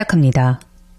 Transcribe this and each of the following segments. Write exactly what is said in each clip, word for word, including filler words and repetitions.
시작합니다.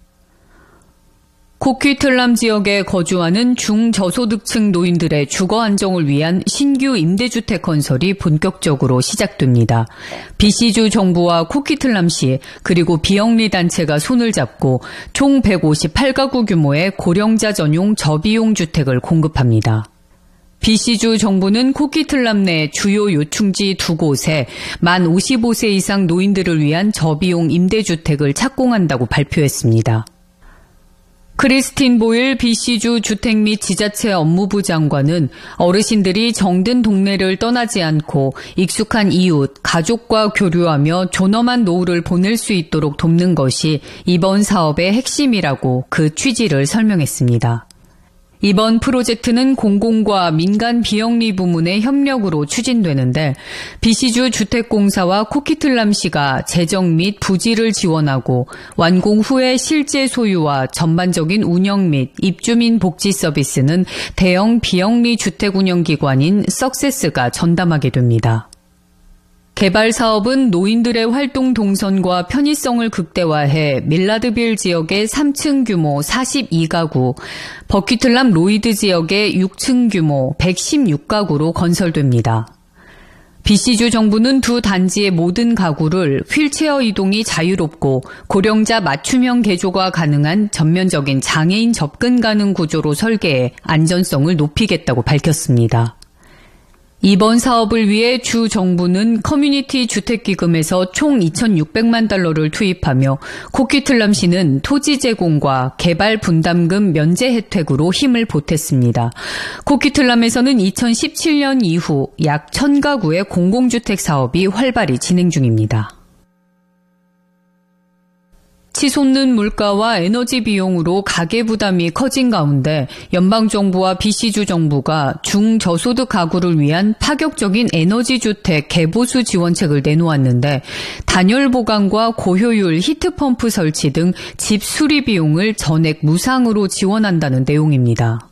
코퀴틀람 지역에 거주하는 중저소득층 노인들의 주거 안정을 위한 신규 임대주택 건설이 본격적으로 시작됩니다. 비씨주 정부와 코퀴틀람시 그리고 비영리 단체가 손을 잡고 총 백오십팔 가구 규모의 고령자 전용 저비용 주택을 공급합니다. 비씨주 정부는 코퀴틀람 내 주요 요충지 두 곳에 만 오십오 세 이상 노인들을 위한 저비용 임대주택을 착공한다고 발표했습니다. 크리스틴 보일 비씨주 주택 및 지자체 업무부 장관은 어르신들이 정든 동네를 떠나지 않고 익숙한 이웃, 가족과 교류하며 존엄한 노후를 보낼 수 있도록 돕는 것이 이번 사업의 핵심이라고 그 취지를 설명했습니다. 이번 프로젝트는 공공과 민간 비영리 부문의 협력으로 추진되는데 비씨주 주택공사와 코퀴틀람시가 재정 및 부지를 지원하고 완공 후에 실제 소유와 전반적인 운영 및 입주민 복지 서비스는 대형 비영리 주택운영기관인 석세스가 전담하게 됩니다. 개발 사업은 노인들의 활동 동선과 편의성을 극대화해 밀라드빌 지역의 삼 층 규모 사십이 가구, 버퀴틀람 로이드 지역의 육 층 규모 백십육 가구로 건설됩니다. 비씨주 정부는 두 단지의 모든 가구를 휠체어 이동이 자유롭고 고령자 맞춤형 개조가 가능한 전면적인 장애인 접근 가능 구조로 설계해 안전성을 높이겠다고 밝혔습니다. 이번 사업을 위해 주 정부는 커뮤니티 주택기금에서 총 이천육백만 달러를 투입하며 코퀴틀람시는 토지 제공과 개발 분담금 면제 혜택으로 힘을 보탰습니다. 코퀴틀람에서는 이천십칠 년 이후 약 천 가구의 공공주택 사업이 활발히 진행 중입니다. 치솟는 물가와 에너지 비용으로 가계 부담이 커진 가운데 연방정부와 비씨주 정부가 중저소득 가구를 위한 파격적인 에너지주택 개보수 지원책을 내놓았는데 단열 보강과 고효율 히트펌프 설치 등 집 수리 비용을 전액 무상으로 지원한다는 내용입니다.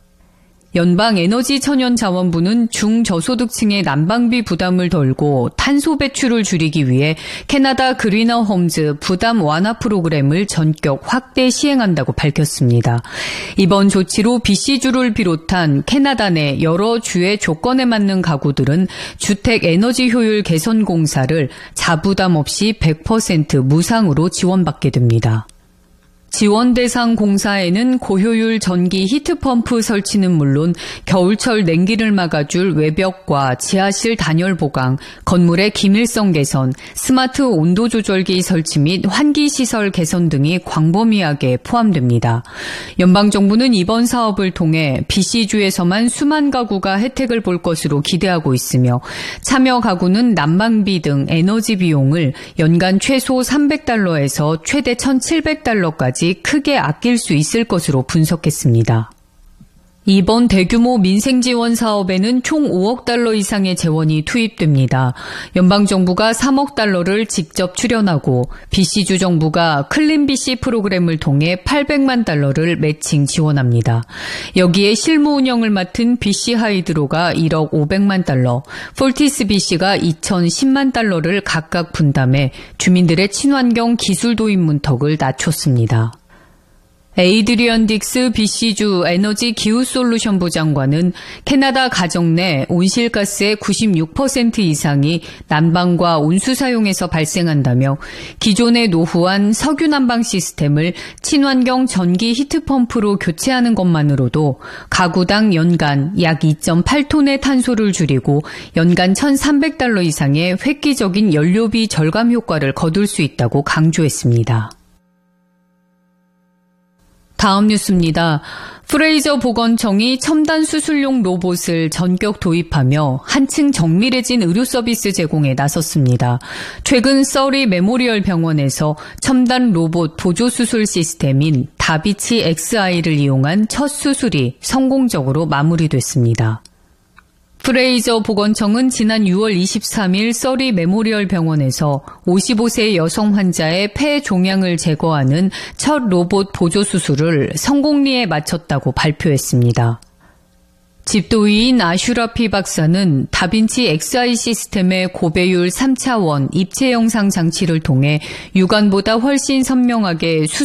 연방에너지천연자원부는 중저소득층의 난방비 부담을 덜고 탄소 배출을 줄이기 위해 캐나다 그리너 홈즈 부담 완화 프로그램을 전격 확대 시행한다고 밝혔습니다. 이번 조치로 비씨주를 비롯한 캐나다 내 여러 주의 조건에 맞는 가구들은 주택 에너지 효율 개선 공사를 자부담 없이 백 퍼센트 무상으로 지원받게 됩니다. 지원 대상 공사에는 고효율 전기 히트펌프 설치는 물론 겨울철 냉기를 막아줄 외벽과 지하실 단열 보강, 건물의 기밀성 개선, 스마트 온도 조절기 설치 및 환기 시설 개선 등이 광범위하게 포함됩니다. 연방정부는 이번 사업을 통해 비씨주에서만 수만 가구가 혜택을 볼 것으로 기대하고 있으며 참여 가구는 난방비 등 에너지 비용을 연간 최소 삼백 달러에서 최대 천칠백 달러까지 크게 아낄 수 있을 것으로 분석했습니다. 이번 대규모 민생지원 사업에는 총 오억 달러 이상의 재원이 투입됩니다. 연방정부가 삼억 달러를 직접 출연하고 비씨주 정부가 클린비씨 프로그램을 통해 팔백만 달러를 매칭 지원합니다. 여기에 실무 운영을 맡은 비씨하이드로가 일억 오백만 달러, 폴티스비씨가 이천십만 달러를 각각 분담해 주민들의 친환경 기술 도입 문턱을 낮췄습니다. 에이드리언 딕스 비씨주 에너지 기후 솔루션부 장관은 캐나다 가정 내 온실가스의 구십육 퍼센트 이상이 난방과 온수 사용에서 발생한다며 기존의 노후한 석유 난방 시스템을 친환경 전기 히트펌프로 교체하는 것만으로도 가구당 연간 약 이 점 팔 톤의 탄소를 줄이고 연간 천삼백 달러 이상의 획기적인 연료비 절감 효과를 거둘 수 있다고 강조했습니다. 다음 뉴스입니다. 프레이저 보건청이 첨단 수술용 로봇을 전격 도입하며 한층 정밀해진 의료 서비스 제공에 나섰습니다. 최근 서리 메모리얼 병원에서 첨단 로봇 보조 수술 시스템인 다비치 엑스아이를 이용한 첫 수술이 성공적으로 마무리됐습니다. 프레이저 보건청은 지난 유월 이십삼일 서리 메모리얼 병원에서 오십오 세 여성 환자의 폐 종양을 제거하는 첫 로봇 보조 수술을 성공리에 마쳤다고 발표했습니다. 집도의인 아슈라피 박사는 다빈치 엑스아이 시스템의 고배율 삼 차원 입체 영상 장치를 통해 육안보다 훨씬 선명하게 수술